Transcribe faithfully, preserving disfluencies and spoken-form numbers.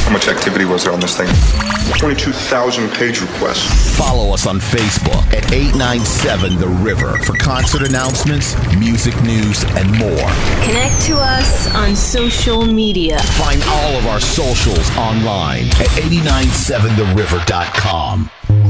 how much activity was there on this thing. twenty-two thousand page requests. Follow us on Facebook at eight nine seven The River for concert announcements, music news, and more. Connect to us on social media. Find all of our socials online at eight nine seven the river dot com.